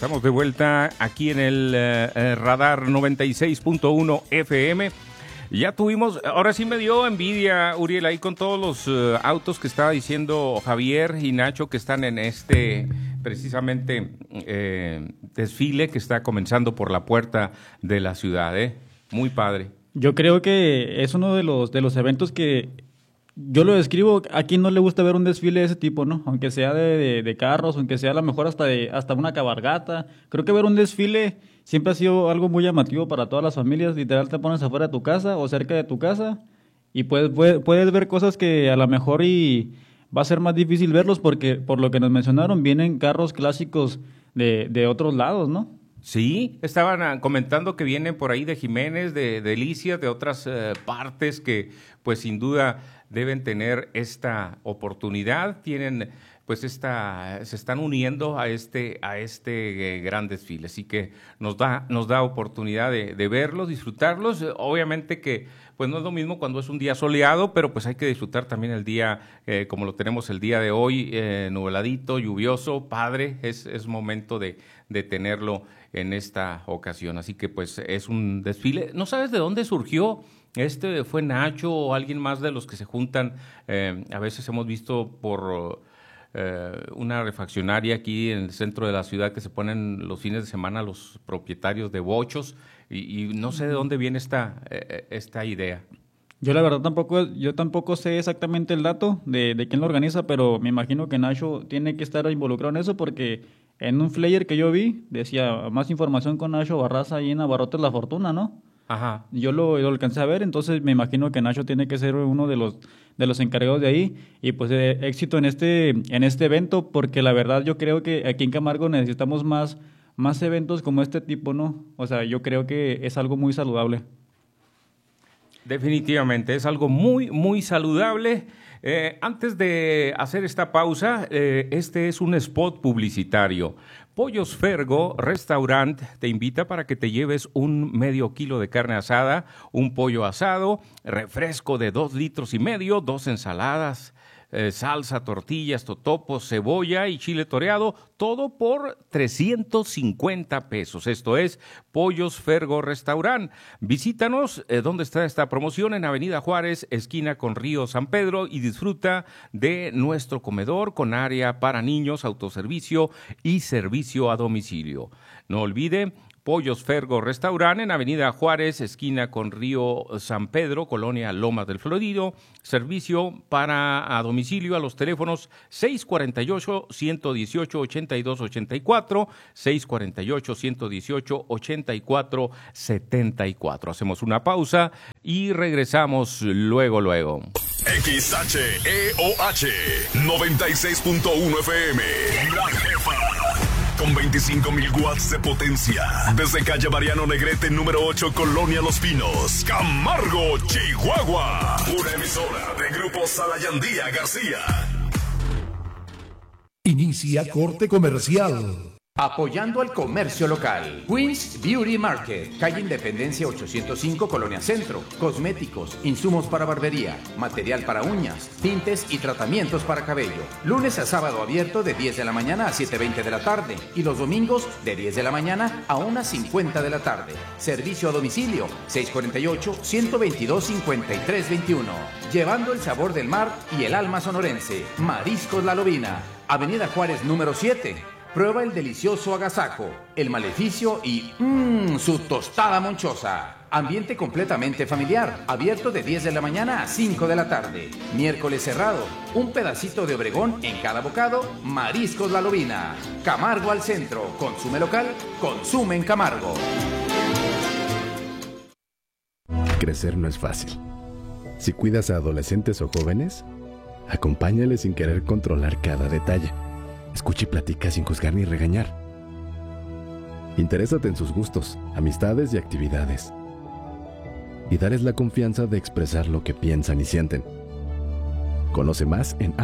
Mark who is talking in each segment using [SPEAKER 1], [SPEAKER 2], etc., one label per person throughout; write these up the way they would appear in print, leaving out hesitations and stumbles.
[SPEAKER 1] Estamos de vuelta aquí en el Radar 96.1 FM. Ya tuvimos, ahora sí me dio envidia, Uriel, ahí con todos los autos que estaba diciendo Javier y Nacho que están en este, precisamente, desfile que está comenzando por la puerta de la ciudad, Muy padre.
[SPEAKER 2] Yo creo que es uno de los eventos que yo lo describo, a quien no le gusta ver un desfile de ese tipo, ¿no? Aunque sea de carros, aunque sea a lo mejor hasta una cabalgata. Creo que ver un desfile siempre ha sido algo muy llamativo para todas las familias. Literal, te pones afuera de tu casa o cerca de tu casa y puedes ver cosas que a lo mejor y va a ser más difícil verlos porque, por lo que nos mencionaron, vienen carros clásicos de otros lados, ¿no?
[SPEAKER 1] Sí, estaban comentando que vienen por ahí de Jiménez, de Delicias, de otras partes que pues sin duda deben tener esta oportunidad, tienen pues se están uniendo a este gran desfile, así que nos da oportunidad de verlos, disfrutarlos. Obviamente que pues no es lo mismo cuando es un día soleado, pero pues hay que disfrutar también el día como lo tenemos el día de hoy, nubladito, lluvioso, padre, es momento de tenerlo en esta ocasión, así que pues es un desfile. ¿No sabes de dónde surgió? ¿Fue Nacho o alguien más de los que se juntan? A veces hemos visto por una refaccionaria aquí en el centro de la ciudad que se ponen los fines de semana los propietarios de bochos y no sé de dónde viene esta idea.
[SPEAKER 2] Yo la verdad tampoco sé exactamente el dato de quién lo organiza, pero me imagino que Nacho tiene que estar involucrado en eso porque en un flyer que yo vi decía más información con Nacho Barraza ahí en Abarrotes La Fortuna, ¿no?
[SPEAKER 1] Ajá.
[SPEAKER 2] Yo lo alcancé a ver, entonces me imagino que Nacho tiene que ser uno de los encargados de ahí y pues éxito en este evento porque la verdad yo creo que aquí en Camargo necesitamos más eventos como este tipo, ¿no? O sea, yo creo que es algo muy saludable.
[SPEAKER 1] Definitivamente, es algo muy, muy saludable. Antes de hacer esta pausa, este es un spot publicitario. Pollos Fergo Restaurant te invita para que te lleves un medio kilo de carne asada, un pollo asado, refresco de 2,5 litros, 2 ensaladas, salsa, tortillas, totopos, cebolla y chile toreado, todo por 350 pesos. Esto es Pollos Fergo Restaurant. Visítanos, ¿dónde está esta promoción? En Avenida Juárez, esquina con Río San Pedro, y disfruta de nuestro comedor con área para niños, autoservicio y servicio a domicilio. No olvide, Pollos Fergo Restaurant en Avenida Juárez, esquina con Río San Pedro, Colonia Lomas del Florido. Servicio a domicilio a los teléfonos 648-118-8284, 648-118-8474. Hacemos una pausa y regresamos luego.
[SPEAKER 3] XHEOH 96.1 FM. La Jefa. Con 25,000 watts de potencia. Desde calle Mariano Negrete, número 8, Colonia Los Pinos, Camargo, Chihuahua. Una emisora de Grupo Salayandía García.
[SPEAKER 4] Inicia corte comercial.
[SPEAKER 5] Apoyando al comercio local. Queens Beauty Market, calle Independencia 805, Colonia Centro. Cosméticos, insumos para barbería, material para uñas, tintes y tratamientos para cabello. Lunes a sábado abierto de 10 de la mañana a 7:20 de la tarde y los domingos de 10 de la mañana a 1:50 de la tarde. Servicio a domicilio 648-122-5321. Llevando el sabor del mar y el alma sonorense. Mariscos La Lobina, Avenida Juárez número 7. Prueba el delicioso agasajo, el maleficio y su tostada monchosa. Ambiente completamente familiar, abierto de 10 de la mañana a 5 de la tarde. Miércoles cerrado, un pedacito de Obregón en cada bocado. Mariscos La Lobina. Camargo al centro, consume local, consume en Camargo.
[SPEAKER 6] Crecer no es fácil. Si cuidas a adolescentes o jóvenes, acompáñales sin querer controlar cada detalle. Escucha y platica sin juzgar ni regañar. Interésate en sus gustos, amistades y actividades. Y darles la confianza de expresar lo que piensan y sienten. Conoce más en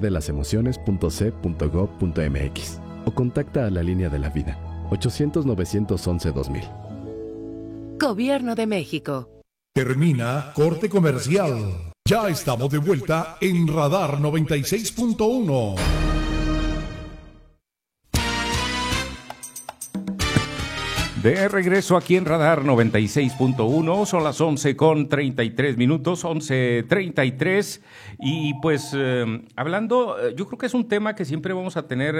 [SPEAKER 6] abcdelasemociones.c.gov.mx o contacta a la Línea de la Vida, 800-911-2000.
[SPEAKER 7] Gobierno de México.
[SPEAKER 4] Termina corte comercial. Ya estamos de vuelta en Radar 96.1.
[SPEAKER 1] De regreso aquí en Radar 96.1, son las 11:33, 11:33, y pues hablando, yo creo que es un tema que siempre vamos a tener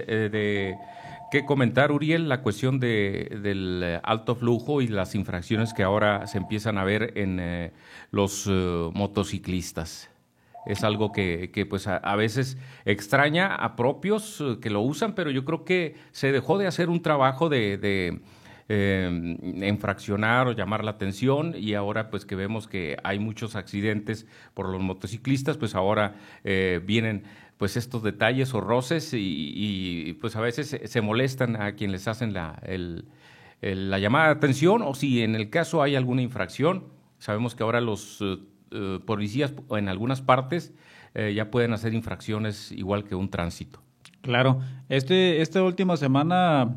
[SPEAKER 1] que comentar, Uriel, la cuestión del alto flujo y las infracciones que ahora se empiezan a ver en los motociclistas. Es algo que pues a veces extraña a propios que lo usan, pero yo creo que se dejó de hacer un trabajo de infraccionar o llamar la atención, y ahora pues que vemos que hay muchos accidentes por los motociclistas, pues ahora vienen pues estos detalles o roces y pues a veces se molestan a quien les hacen la llamada de atención, o si en el caso hay alguna infracción. Sabemos que ahora los policías en algunas partes ya pueden hacer infracciones igual que un tránsito.
[SPEAKER 2] Claro, esta última semana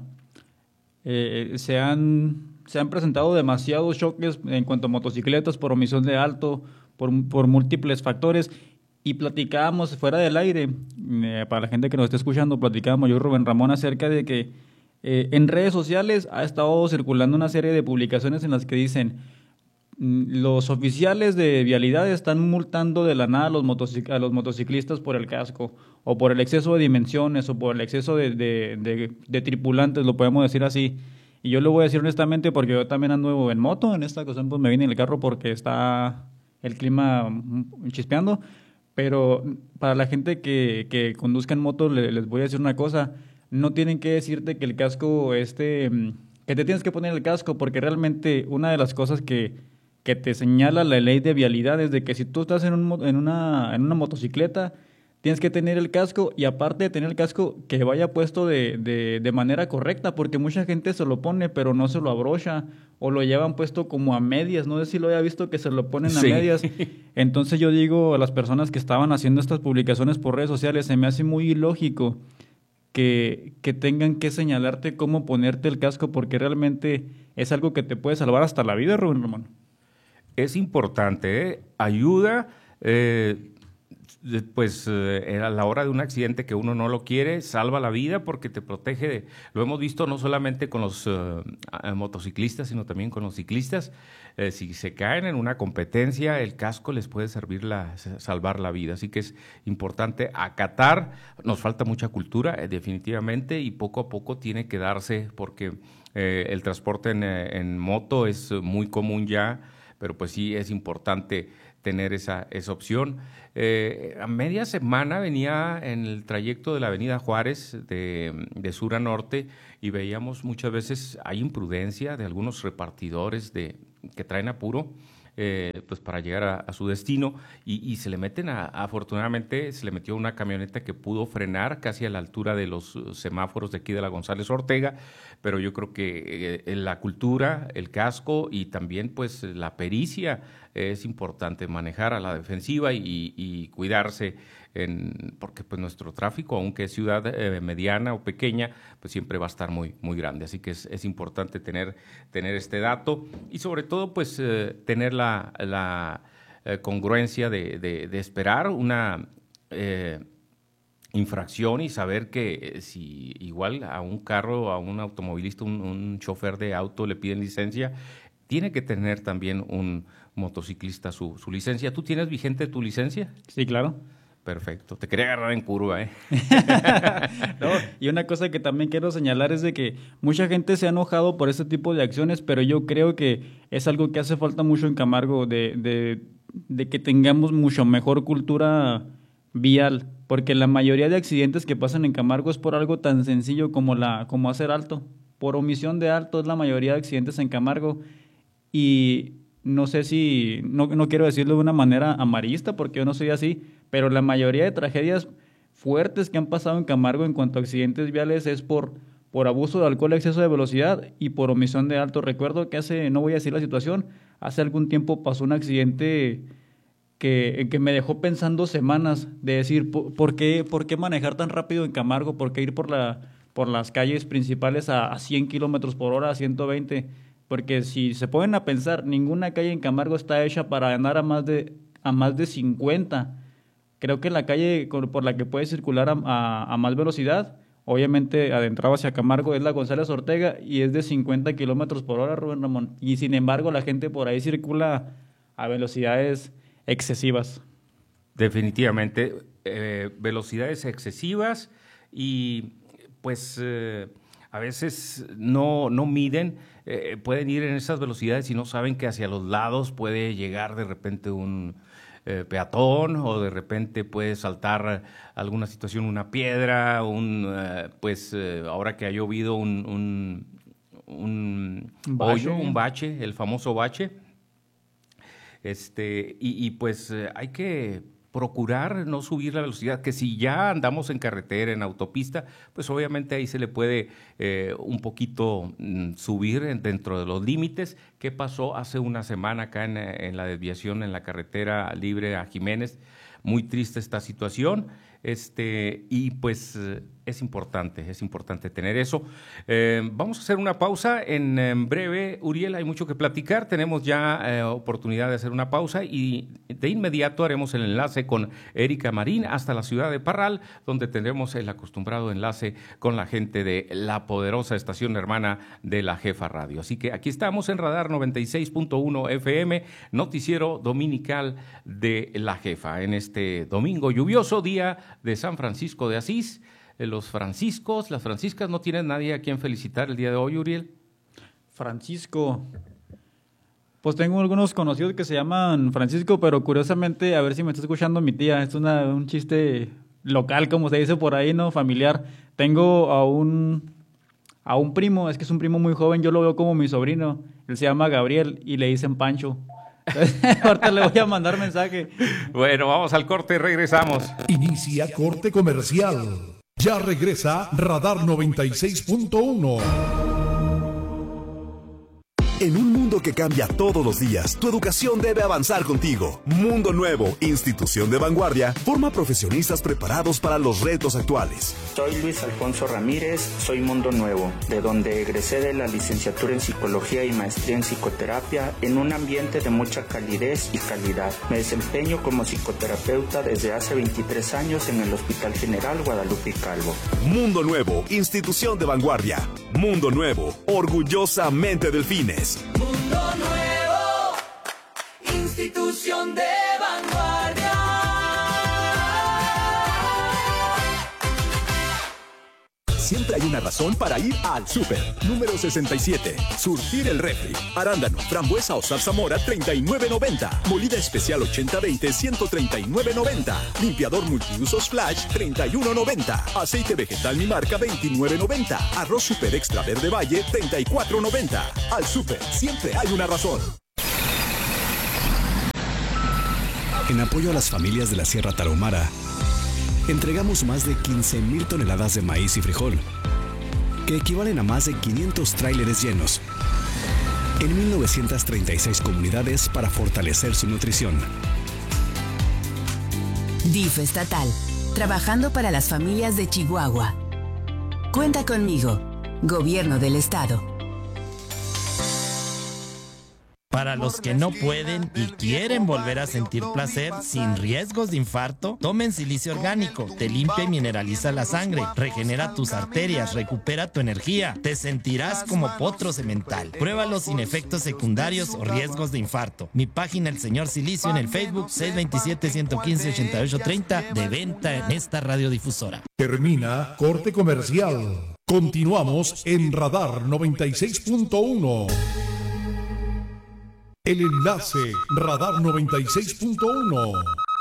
[SPEAKER 2] se han presentado demasiados choques en cuanto a motocicletas por omisión de alto, por múltiples factores, y platicábamos fuera del aire, para la gente que nos está escuchando, platicábamos yo y Rubén Ramón acerca de que en redes sociales ha estado circulando una serie de publicaciones en las que dicen: los oficiales de vialidad están multando de la nada a los motociclistas por el casco, o por el exceso de dimensiones, o por el exceso de tripulantes, lo podemos decir así. Y yo lo voy a decir honestamente porque yo también ando en moto. En esta ocasión pues me vine en el carro porque está el clima chispeando. Pero para la gente que conduzca en moto les voy a decir una cosa: no tienen que decirte que el casco que te tienes que poner el casco, porque realmente una de las cosas que te señala la ley de vialidad es de que si tú estás en una motocicleta, tienes que tener el casco, y aparte de tener el casco, que vaya puesto de manera correcta, porque mucha gente se lo pone pero no se lo abrocha, o lo llevan puesto como a medias. No sé si lo haya visto, que se lo ponen a medias. Entonces yo digo a las personas que estaban haciendo estas publicaciones por redes sociales, se me hace muy ilógico que tengan que señalarte cómo ponerte el casco, porque realmente es algo que te puede salvar hasta la vida, Rubén Román.
[SPEAKER 1] Es importante, ayuda, a la hora de un accidente que uno no lo quiere, salva la vida porque te protege. Lo hemos visto no solamente con los motociclistas, sino también con los ciclistas. Si se caen en una competencia, el casco les puede salvar la vida. Así que es importante acatar. Nos falta mucha cultura, definitivamente, y poco a poco tiene que darse, porque el transporte en moto es muy común ya, pero pues sí es importante tener esa opción. A media semana venía en el trayecto de la avenida Juárez de sur a norte, y veíamos muchas veces hay imprudencia de algunos repartidores que traen apuro pues para llegar a su destino, y se le meten afortunadamente se le metió una camioneta que pudo frenar casi a la altura de los semáforos de aquí de la González Ortega. Pero yo creo que la cultura, el casco y también pues la pericia es importante, manejar a la defensiva y cuidarse, porque pues nuestro tráfico, aunque es ciudad mediana o pequeña, pues siempre va a estar muy, muy grande. Así que es importante tener este dato, y sobre todo pues tener la congruencia de esperar una infracción, y saber que si igual a un carro, a un automovilista, un chofer de auto le piden licencia, tiene que tener también un motociclista su licencia. ¿Tú tienes vigente tu licencia?
[SPEAKER 2] Sí, claro.
[SPEAKER 1] Perfecto. Te quería agarrar en curva, ¿eh?
[SPEAKER 2] No, y una cosa que también quiero señalar es de que mucha gente se ha enojado por este tipo de acciones, pero yo creo que es algo que hace falta mucho en Camargo, de que tengamos mucho mejor cultura vial, porque la mayoría de accidentes que pasan en Camargo es por algo tan sencillo como hacer alto. Por omisión de alto es la mayoría de accidentes en Camargo, y no sé si, no quiero decirlo de una manera amarillista porque yo no soy así, pero la mayoría de tragedias fuertes que han pasado en Camargo en cuanto a accidentes viales es por abuso de alcohol, exceso de velocidad y por omisión de alto. Recuerdo que no voy a decir la situación, hace algún tiempo pasó un accidente que me dejó pensando semanas, de decir, ¿por qué manejar tan rápido en Camargo? ¿Por qué ir por las calles principales a 100 kilómetros por hora, a 120? Porque si se ponen a pensar, ninguna calle en Camargo está hecha para andar a más de 50. Creo que la calle por la que puedes circular a más velocidad obviamente adentrado hacia Camargo, es la González Ortega y es de 50 kilómetros por hora, Rubén Ramón. Y sin embargo, la gente por ahí circula a velocidades excesivas.
[SPEAKER 1] Definitivamente, velocidades excesivas y pues a veces no miden, pueden ir en esas velocidades y no saben que hacia los lados puede llegar de repente un peatón o de repente puede saltar alguna situación, una piedra, ahora que ha llovido un hoyo, un bache, el famoso bache. Pues hay que procurar no subir la velocidad, que si ya andamos en carretera, en autopista, pues obviamente ahí se le puede un poquito subir dentro de los límites. ¿Qué pasó hace una semana acá en la desviación en la carretera libre a Jiménez? Muy triste esta situación, y pues es importante tener eso. Vamos a hacer una pausa en breve, Uriel, hay mucho que platicar, tenemos ya oportunidad de hacer una pausa y de inmediato haremos el enlace con Erika Marín hasta la ciudad de Parral, donde tendremos el acostumbrado enlace con la gente de la poderosa estación hermana de la Jefa Radio. Así que aquí estamos en Radar 96.1 FM, noticiero dominical de la Jefa, en este domingo lluvioso, día de San Francisco de Asís. Los franciscos, las franciscas, ¿no tienes nadie a quien felicitar el día de hoy, Uriel?
[SPEAKER 2] Francisco. Pues tengo algunos conocidos que se llaman Francisco, pero curiosamente, a ver si me está escuchando mi tía, es un chiste local, como se dice por ahí, ¿no? Familiar. Tengo a un primo, es que es un primo muy joven, yo lo veo como mi sobrino, él se llama Gabriel y le dicen Pancho. Ahorita le voy a mandar mensaje.
[SPEAKER 1] Bueno, vamos al corte, regresamos.
[SPEAKER 4] Inicia corte comercial. Ya regresa Radar 96.1.
[SPEAKER 3] En un mundo que cambia todos los días, tu educación debe avanzar contigo. Mundo Nuevo, institución de vanguardia, forma profesionistas preparados para los retos actuales.
[SPEAKER 8] Soy Luis Alfonso Ramírez, soy Mundo Nuevo, de donde egresé de la licenciatura en Psicología y maestría en Psicoterapia en un ambiente de mucha calidez y calidad. Me desempeño como psicoterapeuta desde hace 23 años en el Hospital General Guadalupe Calvo.
[SPEAKER 3] Mundo Nuevo, institución de vanguardia. Mundo Nuevo, orgullosamente Delfines.
[SPEAKER 9] Mundo Nuevo, institución de vanguardia.
[SPEAKER 3] Siempre hay una razón para ir al súper. Número 67. Surtir el refri. Arándano, frambuesa o zarzamora, $39.90. Molida especial 80-20, $139.90. Limpiador multiusos Flash, $31.90. Aceite vegetal mi marca, $29.90. Arroz super extra verde valle, $34.90. Al súper, siempre hay una razón.
[SPEAKER 10] En apoyo a las familias de la Sierra Tarahumara, entregamos más de 15,000 toneladas de maíz y frijol, que equivalen a más de 500 tráileres llenos, en 1,936 comunidades para fortalecer su nutrición.
[SPEAKER 11] DIF estatal, trabajando para las familias de Chihuahua. Cuenta conmigo, Gobierno del Estado.
[SPEAKER 12] Para los que no pueden y quieren volver a sentir placer sin riesgos de infarto, tomen silicio orgánico, te limpia y mineraliza la sangre, regenera tus arterias, recupera tu energía, te sentirás como potro semental. Pruébalo sin efectos secundarios o riesgos de infarto. Mi página El Señor Silicio en el Facebook 627-115-8830, de venta en esta radiodifusora.
[SPEAKER 4] Termina corte comercial. Continuamos en Radar 96.1. El enlace Radar 96.1.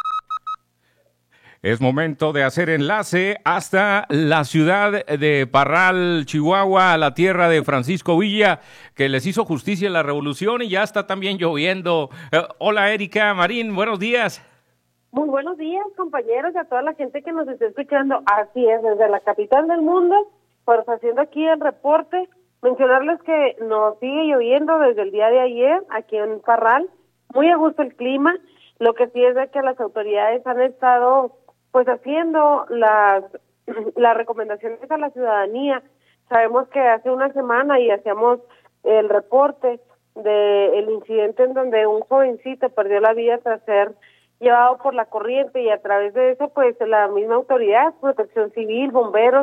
[SPEAKER 1] Es momento de hacer enlace hasta la ciudad de Parral, Chihuahua, la tierra de Francisco Villa, que les hizo justicia en la revolución y ya está también lloviendo. Hola, Erika Marín, buenos días.
[SPEAKER 13] Muy buenos días, compañeros, y a toda la gente que nos está escuchando. Así es, desde la capital del mundo, pues haciendo aquí el reporte. Mencionarles que nos sigue lloviendo desde el día de ayer aquí en Parral, muy a gusto el clima. Lo que sí es de que las autoridades han estado pues haciendo las recomendaciones a la ciudadanía. Sabemos que hace una semana y hacíamos el reporte del incidente en donde un jovencito perdió la vida tras ser llevado por la corriente, y a través de eso pues la misma autoridad, Protección Civil, bomberos,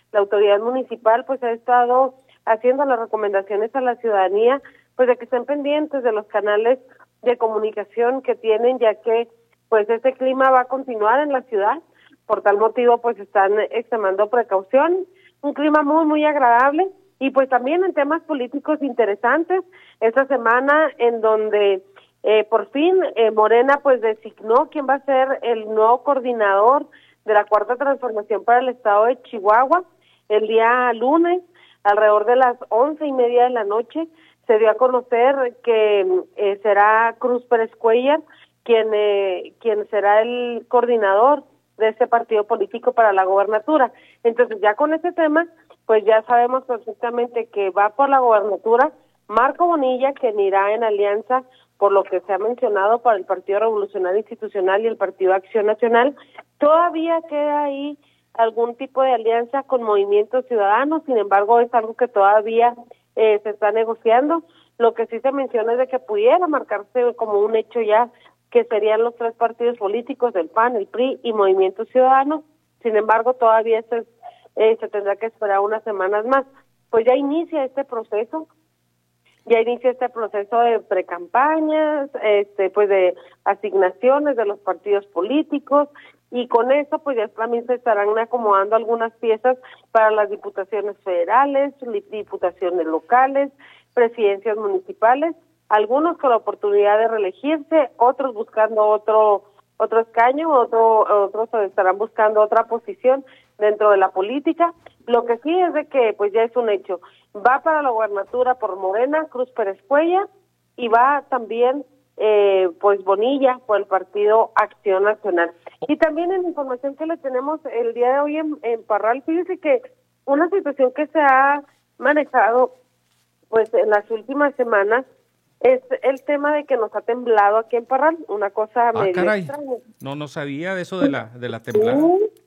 [SPEAKER 13] la autoridad municipal pues ha estado haciendo las recomendaciones a la ciudadanía pues de que estén pendientes de los canales de comunicación que tienen, ya que pues este clima va a continuar en la ciudad. Por tal motivo pues están extremando precaución, un clima muy muy agradable. Y pues también en temas políticos interesantes, esta semana en donde por fin Morena pues designó quién va a ser el nuevo coordinador de la Cuarta Transformación para el Estado de Chihuahua. El día lunes, alrededor de las 11:30 de la noche, se dio a conocer que será Cruz Pérez Cuellar quien será el coordinador de este partido político para la gobernatura. Entonces ya con este tema, pues ya sabemos perfectamente que va por la gobernatura Marco Bonilla, quien irá en alianza, por lo que se ha mencionado, para el Partido Revolucionario Institucional y el Partido Acción Nacional. Todavía queda ahí algún tipo de alianza con Movimiento Ciudadano, sin embargo es algo que todavía se está negociando. Lo que sí se menciona es de que pudiera marcarse como un hecho ya, que serían los 3 partidos políticos del PAN, el PRI y Movimiento Ciudadano. Sin embargo, todavía se tendrá que esperar unas semanas más. Pues ya inicia este proceso de precampañas, pues de asignaciones de los partidos políticos, y con eso pues ya también se estarán acomodando algunas piezas para las diputaciones federales, diputaciones locales, presidencias municipales, algunos con la oportunidad de reelegirse, otros buscando otro escaño, otros estarán buscando otra posición dentro de la política. Lo que sí es de que pues ya es un hecho, va para la gobernatura por Morena, Cruz Pérez Cuellar, y va también pues Bonilla por el Partido Acción Nacional. Y también en la información que le tenemos el día de hoy en Parral, fíjese que una situación que se ha manejado pues en las últimas semanas es el tema de que nos ha temblado aquí en Parral, una cosa medio extraña.
[SPEAKER 1] No sabía de eso de la temblada.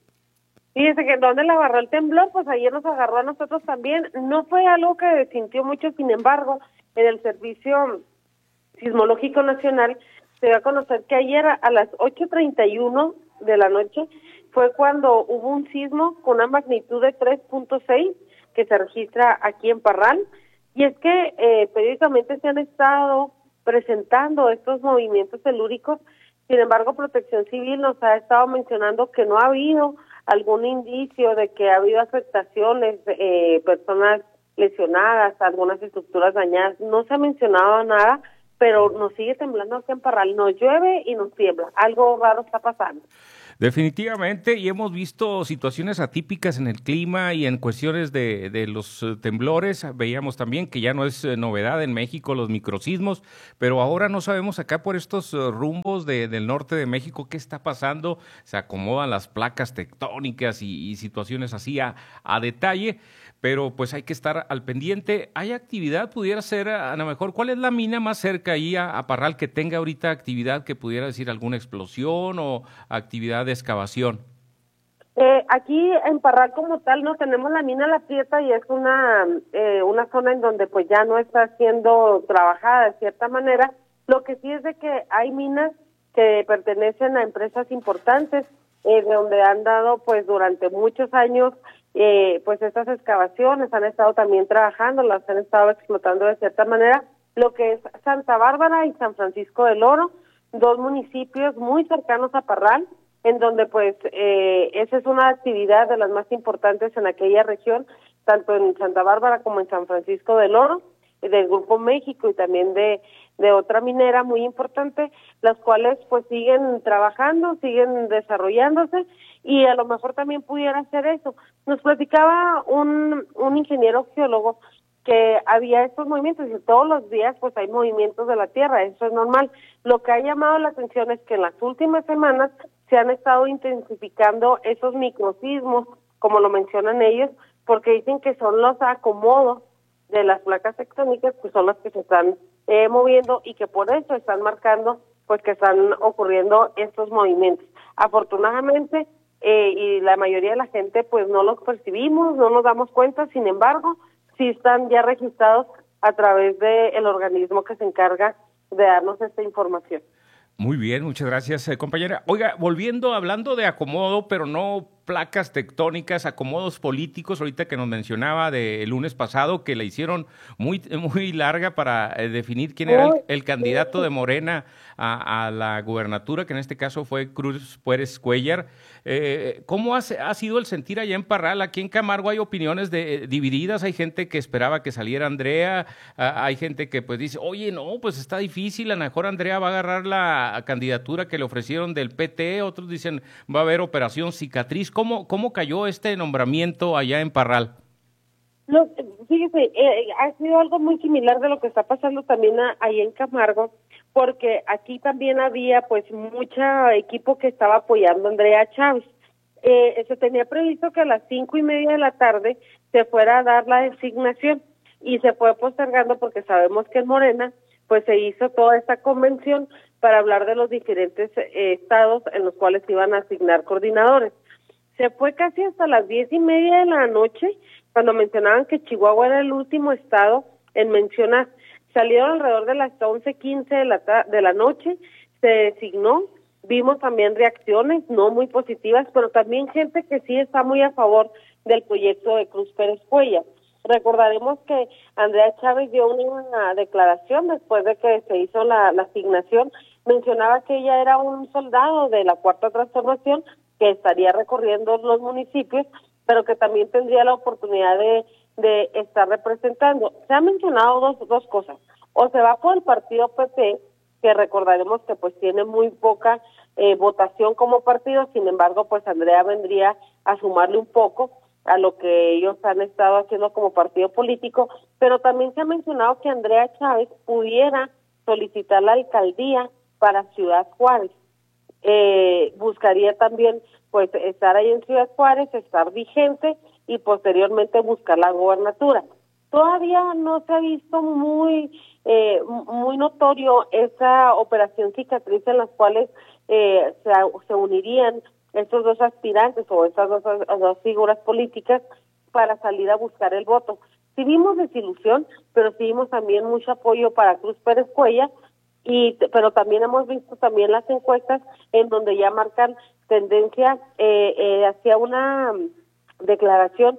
[SPEAKER 13] Fíjese que donde le agarró el temblor, pues ayer nos agarró a nosotros también. No fue algo que sintió mucho, sin embargo, en el Servicio Sismológico Nacional se dio a conocer que ayer a las 8:31 de la noche fue cuando hubo un sismo con una magnitud de 3.6 que se registra aquí en Parral. Y es que periódicamente se han estado presentando estos movimientos telúricos. Sin embargo, Protección Civil nos ha estado mencionando que no ha habido algún indicio de que ha habido afectaciones, personas lesionadas, algunas estructuras dañadas. No se ha mencionado nada, pero nos sigue temblando aquí en Parral. Nos llueve y nos tiembla. Algo raro está pasando.
[SPEAKER 1] Definitivamente, y hemos visto situaciones atípicas en el clima y en cuestiones de los temblores. Veíamos también que ya no es novedad en México los microsismos, pero ahora no sabemos acá por estos rumbos del norte de México qué está pasando. Se acomodan las placas tectónicas y situaciones así a detalle, pero pues hay que estar al pendiente. ¿Hay actividad? Pudiera ser, a lo mejor, ¿cuál es la mina más cerca ahí a Parral que tenga ahorita actividad, que pudiera decir alguna explosión o actividad de excavación?
[SPEAKER 13] Aquí en Parral como tal no tenemos la mina La Prieta, y es una zona en donde pues ya no está siendo trabajada de cierta manera. Lo que sí es de que hay minas que pertenecen a empresas importantes, de donde han dado pues durante muchos años pues estas excavaciones, han estado también trabajando, las han estado explotando de cierta manera. Lo que es Santa Bárbara y San Francisco del Oro, 2 municipios muy cercanos a Parral, en donde pues esa es una actividad de las más importantes en aquella región, tanto en Santa Bárbara como en San Francisco del Oro, del Grupo México, y también de otra minera muy importante, las cuales pues siguen trabajando, siguen desarrollándose, y a lo mejor también pudiera ser eso. Nos platicaba un ingeniero geólogo que había estos movimientos, y todos los días pues hay movimientos de la Tierra, eso es normal. Lo que ha llamado la atención es que en las últimas semanas se han estado intensificando esos microsismos, como lo mencionan ellos, porque dicen que son los acomodos de las placas tectónicas que son las que se están moviendo, y que por eso están marcando pues que están ocurriendo estos movimientos. Afortunadamente, y la mayoría de la gente pues no los percibimos, no nos damos cuenta, sin embargo, sí están ya registrados a través del organismo que se encarga de darnos esta información.
[SPEAKER 1] Muy bien, muchas gracias, compañera. Oiga, hablando de acomodo, pero no placas tectónicas, acomodos políticos, ahorita que nos mencionaba del lunes pasado, que la hicieron muy larga para definir quién era el candidato de Morena a la gubernatura, que en este caso fue Cruz Pérez Cuéllar. ¿Cómo ha sido el sentir allá en Parral? Aquí en Camargo hay opiniones divididas, hay gente que esperaba que saliera Andrea, hay gente que pues dice, oye, no, pues está difícil, a lo mejor Andrea va a agarrar la candidatura que le ofrecieron del PT, otros dicen va a haber operación cicatriz. ¿Cómo cayó este nombramiento allá en Parral?
[SPEAKER 13] No, fíjese, ha sido algo muy similar de lo que está pasando también ahí en Camargo, porque aquí también había pues mucho equipo que estaba apoyando a Andrea Chávez. Se tenía previsto que a las 5:30 de la tarde se fuera a dar la designación y se fue postergando porque sabemos que en Morena pues se hizo toda esta convención para hablar de los diferentes estados en los cuales se iban a asignar coordinadores. Se fue casi hasta las 10:30 de la noche cuando mencionaban que Chihuahua era el último estado en mencionar. Salieron alrededor de las 11:15 de la noche, se designó, vimos también reacciones no muy positivas, pero también gente que sí está muy a favor del proyecto de Cruz Pérez Cuéllar. Recordaremos que Andrea Chávez dio una declaración después de que se hizo la asignación, mencionaba que ella era un soldado de la Cuarta Transformación que estaría recorriendo los municipios, pero que también tendría la oportunidad de estar representando. Se han mencionado dos cosas, o se va por el partido PP, que recordaremos que pues tiene muy poca votación como partido, sin embargo pues Andrea vendría a sumarle un poco a lo que ellos han estado haciendo como partido político, pero también se ha mencionado que Andrea Chávez pudiera solicitar la alcaldía para Ciudad Juárez. Buscaría también pues estar ahí en Ciudad Juárez, estar vigente y posteriormente buscar la gobernatura. Todavía no se ha visto muy notorio esa operación cicatriz en las cuales se unirían estos dos aspirantes o estas dos figuras políticas para salir a buscar el voto. Sí vimos desilusión, pero sí vimos también mucho apoyo para Cruz Pérez Cuéllar, pero también hemos visto también las encuestas en donde ya marcan tendencia hacia una declaración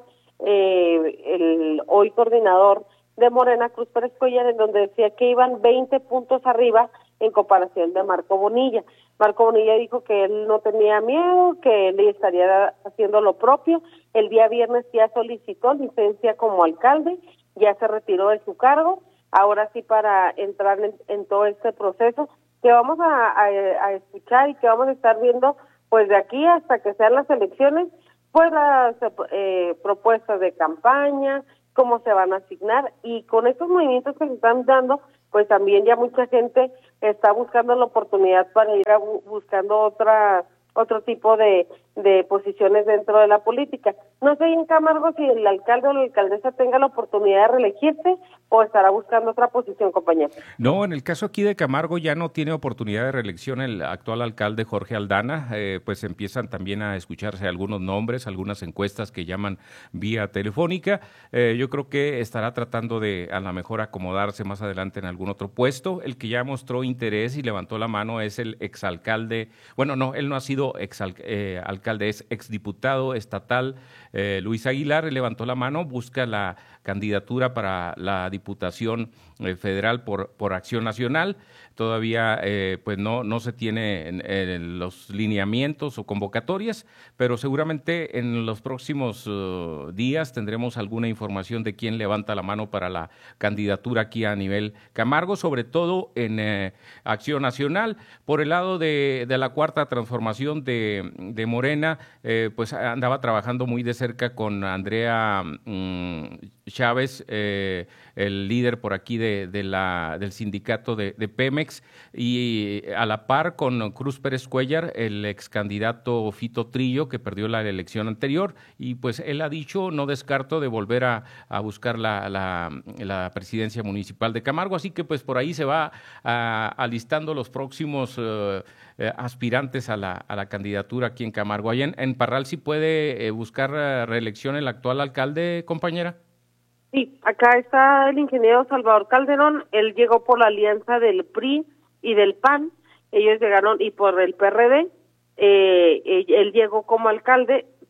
[SPEAKER 13] el hoy coordinador de Morena, Cruz Pérez Cuéllar, en donde decía que iban 20 puntos arriba en comparación de Marco Bonilla. Marco Bonilla dijo que él no tenía miedo, que él estaría haciendo lo propio. El día viernes ya solicitó licencia como alcalde, ya se retiró de su cargo. Ahora sí, para entrar en todo este proceso que vamos a escuchar y que vamos a estar viendo pues de aquí hasta que sean las elecciones, pues las propuestas de campaña, cómo se van a asignar, y con estos movimientos que se están dando, pues también ya mucha gente está buscando la oportunidad para ir buscando otro tipo de posiciones dentro de la política. No sé en Camargo si el alcalde o la alcaldesa tenga la oportunidad de reelegirse o estará buscando otra posición, compañero.
[SPEAKER 1] No, en el caso aquí de Camargo ya no tiene oportunidad de reelección el actual alcalde Jorge Aldana, pues empiezan también a escucharse algunos nombres, algunas encuestas que llaman vía telefónica. Yo creo que estará tratando de a lo mejor acomodarse más adelante en algún otro puesto. El que ya mostró interés y levantó la mano es el exalcalde, bueno, no, él no ha sido alcalde, es exdiputado estatal, Luis Aguilar, levantó la mano, busca la candidatura para la Diputación Federal por Acción Nacional. Todavía pues no se tiene los lineamientos o convocatorias, pero seguramente en los próximos días tendremos alguna información de quién levanta la mano para la candidatura aquí a nivel Camargo, sobre todo en Acción Nacional. Por el lado de la Cuarta Transformación de Morena, pues andaba trabajando muy de cerca con Andrea Chávez, el líder por aquí del sindicato de Pemex, y a la par con Cruz Pérez Cuéllar, el ex candidato Fito Trillo, que perdió la elección anterior, y pues él ha dicho, no descarto de volver a buscar la presidencia municipal de Camargo, así que pues por ahí se va alistando los próximos aspirantes a la candidatura aquí en Camargo. Allá en Parral, ¿sí puede buscar reelección el actual alcalde, compañera?
[SPEAKER 13] Sí, acá está el ingeniero Salvador Calderón. Él llegó por la alianza del PRI y del PAN, ellos llegaron, y por el PRD, él llegó como alcalde.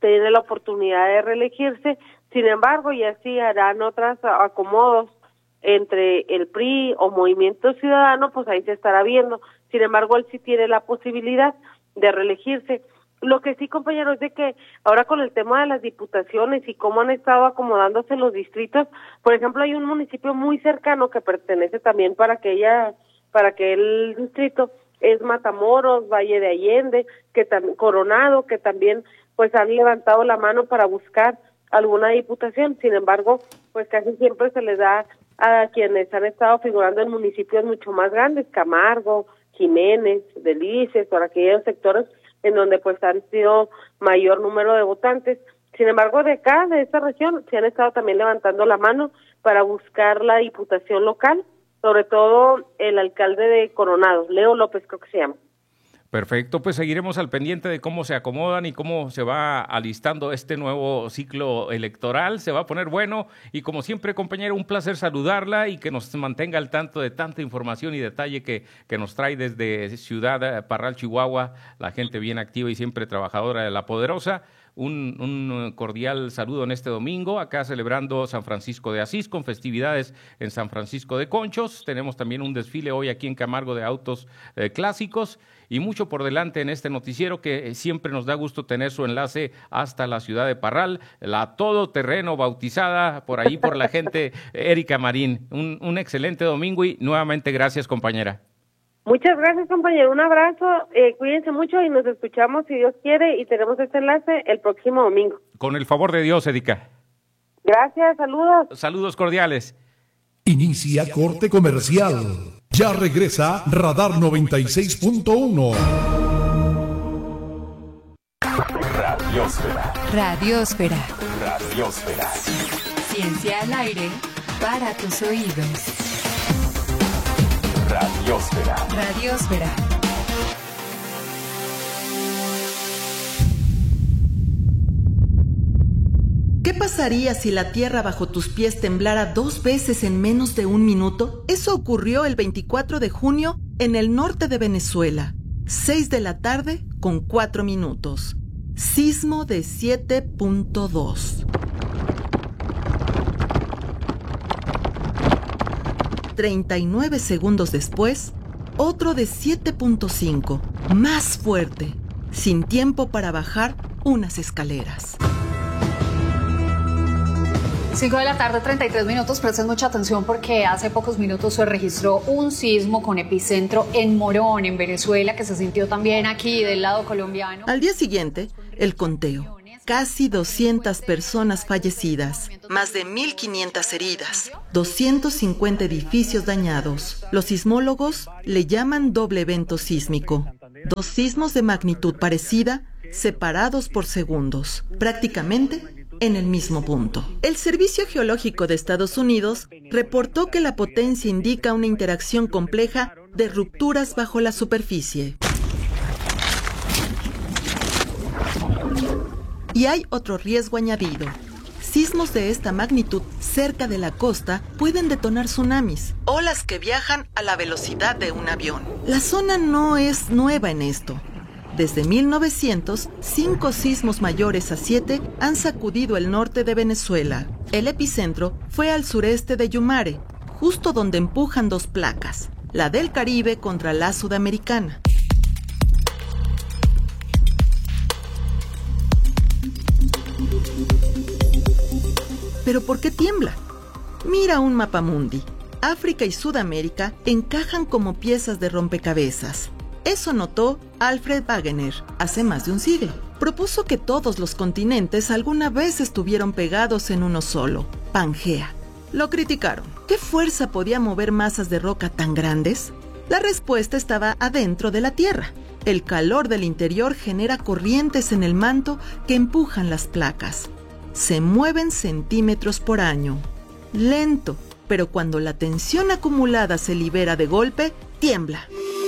[SPEAKER 13] tiene la oportunidad de reelegirse. Sin embargo, ya sí harán otros acomodos entre el PRI o Movimiento Ciudadano, pues ahí se estará viendo. Sin embargo, él sí tiene la posibilidad de reelegirse. Lo que sí, compañeros, es de que ahora con el tema de las diputaciones y cómo han estado acomodándose los distritos, por ejemplo, hay un municipio muy cercano que pertenece también para aquel distrito, es Matamoros, Valle de Allende, Coronado, que también pues han levantado la mano para buscar alguna diputación. Sin embargo, pues casi siempre se les da a quienes han estado figurando en municipios mucho más grandes, Camargo, Jiménez, Delicias, por aquellos sectores en donde pues han sido mayor número de votantes. Sin embargo, de acá, de esta región, se han estado también levantando la mano para buscar la diputación local, sobre todo el alcalde de Coronado, Leo López creo que se llama.
[SPEAKER 1] Perfecto, pues seguiremos al pendiente de cómo se acomodan y cómo se va alistando este nuevo ciclo electoral. Se va a poner bueno y como siempre, compañero, un placer saludarla y que nos mantenga al tanto de tanta información y detalle que nos trae desde Ciudad Parral, Chihuahua, la gente bien activa y siempre trabajadora de La Poderosa. Un cordial saludo en este domingo, acá celebrando San Francisco de Asís con festividades en San Francisco de Conchos. Tenemos también un desfile hoy aquí en Camargo de autos clásicos y mucho por delante en este noticiero que siempre nos da gusto tener su enlace hasta la ciudad de Parral, la todoterreno bautizada por ahí por la gente Erika Marín. Un excelente domingo y nuevamente gracias, compañera.
[SPEAKER 13] Muchas gracias, compañero. Un abrazo, cuídense mucho y nos escuchamos si Dios quiere y tenemos este enlace el próximo domingo.
[SPEAKER 1] Con el favor de Dios, Erika.
[SPEAKER 13] Gracias, saludos.
[SPEAKER 1] Saludos cordiales.
[SPEAKER 4] Inicia corte comercial. Ya regresa Radar 96.1.
[SPEAKER 3] Radiosfera.
[SPEAKER 11] Radiosfera.
[SPEAKER 3] Radiosfera.
[SPEAKER 11] Ciencia al aire para tus oídos.
[SPEAKER 3] Radiosfera.
[SPEAKER 11] Radiosfera.
[SPEAKER 14] ¿Qué pasaría si la tierra bajo tus pies temblara 2 veces en menos de 1 minuto? Eso ocurrió el 24 de junio en el norte de Venezuela. 6 de la tarde con 4 minutos. Sismo de 7.2. 39 segundos después, otro de 7.5, más fuerte, sin tiempo para bajar unas escaleras.
[SPEAKER 15] 5 de la tarde, 33 minutos. Presten mucha atención porque hace pocos minutos se registró un sismo con epicentro en Morón, en Venezuela, que se sintió también aquí del lado colombiano.
[SPEAKER 14] Al día siguiente, el conteo. Casi 200 personas fallecidas, más de 1.500 heridas, 250 edificios dañados. Los sismólogos le llaman doble evento sísmico. 2 sismos de magnitud parecida, separados por segundos, prácticamente en el mismo punto. El Servicio Geológico de Estados Unidos reportó que la potencia indica una interacción compleja de rupturas bajo la superficie. Y hay otro riesgo añadido. Sismos de esta magnitud cerca de la costa pueden detonar tsunamis, olas que viajan a la velocidad de un avión. La zona no es nueva en esto. Desde 1900, 5 sismos mayores a 7 han sacudido el norte de Venezuela. El epicentro fue al sureste de Yumare, justo donde empujan 2 placas, la del Caribe contra la sudamericana. ¿Pero por qué tiembla? Mira un mapamundi. África y Sudamérica encajan como piezas de rompecabezas. Eso notó Alfred Wegener hace más de un siglo. Propuso que todos los continentes alguna vez estuvieron pegados en uno solo, Pangea. Lo criticaron. ¿Qué fuerza podía mover masas de roca tan grandes? La respuesta estaba adentro de la Tierra. El calor del interior genera corrientes en el manto que empujan las placas. Se mueven centímetros por año. Lento, pero cuando la tensión acumulada se libera de golpe, tiembla.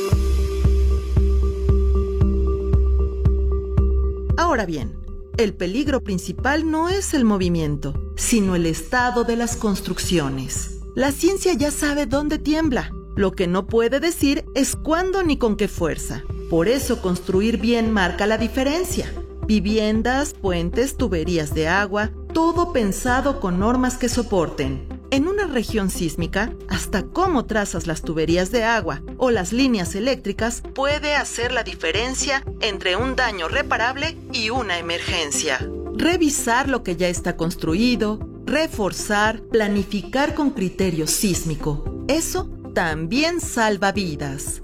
[SPEAKER 14] Ahora bien, el peligro principal no es el movimiento, sino el estado de las construcciones. La ciencia ya sabe dónde tiembla. Lo que no puede decir es cuándo ni con qué fuerza. Por eso construir bien marca la diferencia. Viviendas, puentes, tuberías de agua, todo pensado con normas que soporten. En una región sísmica, hasta cómo trazas las tuberías de agua o las líneas eléctricas puede hacer la diferencia entre un daño reparable y una emergencia. Revisar lo que ya está construido, reforzar, planificar con criterio sísmico. Eso también salva vidas.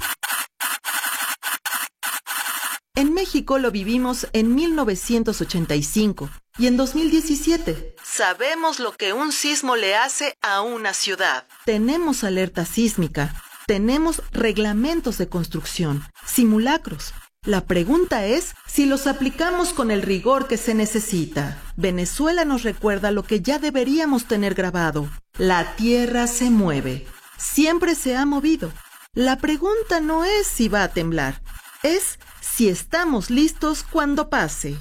[SPEAKER 14] En México lo vivimos en 1985 y en 2017. Sabemos lo que un sismo le hace a una ciudad. Tenemos alerta sísmica, tenemos reglamentos de construcción, simulacros. La pregunta es si los aplicamos con el rigor que se necesita. Venezuela nos recuerda lo que ya deberíamos tener grabado. La tierra se mueve. Siempre se ha movido. La pregunta no es si va a temblar, es si estamos listos cuando pase.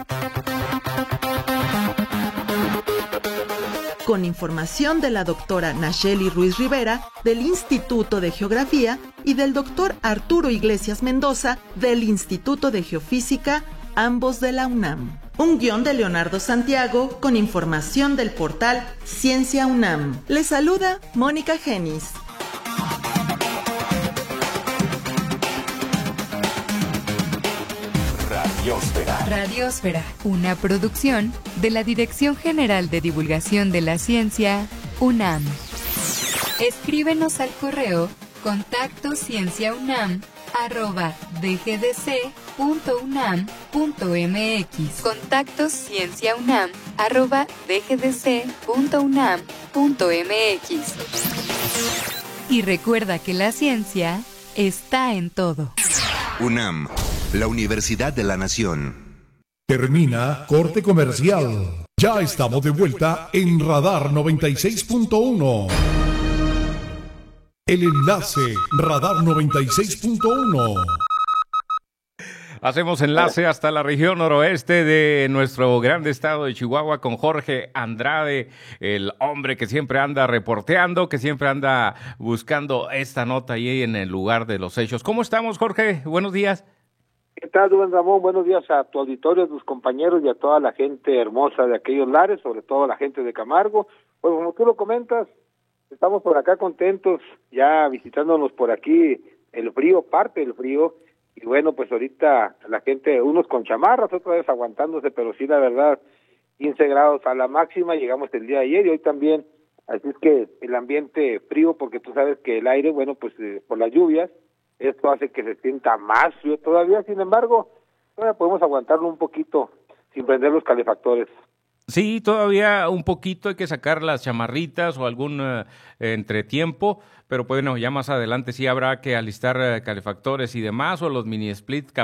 [SPEAKER 14] Con información de la doctora Nacheli Ruiz Rivera, del Instituto de Geografía, y del doctor Arturo Iglesias Mendoza, del Instituto de Geofísica, ambos de la UNAM. Un guión de Leonardo Santiago, con información del portal Ciencia UNAM. Les saluda Mónica Genis.
[SPEAKER 16] Radiosfera, una producción de la Dirección General de Divulgación de la Ciencia, UNAM. Escríbenos al correo contactocienciaunam@dgdc.unam.mx. contactocienciaunam@dgdc.unam.mx. Y recuerda que la ciencia está en todo.
[SPEAKER 17] UNAM, la Universidad de la Nación.
[SPEAKER 4] Termina Corte Comercial. Ya estamos de vuelta en Radar 96.1. El enlace Radar 96.1.
[SPEAKER 1] Hacemos enlace hasta la región noroeste de nuestro grande estado de Chihuahua con Jorge Andrade, el hombre que siempre anda reporteando, que siempre anda buscando esta nota ahí en el lugar de los hechos. ¿Cómo estamos, Jorge? Buenos días.
[SPEAKER 18] ¿Qué tal, Rubén Ramón? Buenos días a tu auditorio, a tus compañeros y a toda la gente hermosa de aquellos lares, sobre todo la gente de Camargo. Pues como tú lo comentas, estamos por acá contentos, ya visitándonos por aquí, el frío, parte del frío, y bueno, pues ahorita la gente, unos con chamarras, otra vez aguantándose, pero sí, la verdad, 15 grados a la máxima, llegamos el día de ayer y hoy también, así es que el ambiente frío, porque tú sabes que el aire, bueno, pues por las lluvias, esto hace que se sienta más frío todavía, sin embargo, todavía podemos aguantarlo un poquito sin prender los calefactores.
[SPEAKER 1] Sí, todavía un poquito hay que sacar las chamarritas o algún entretiempo, pero bueno, ya más adelante sí habrá que alistar calefactores y demás, o los mini split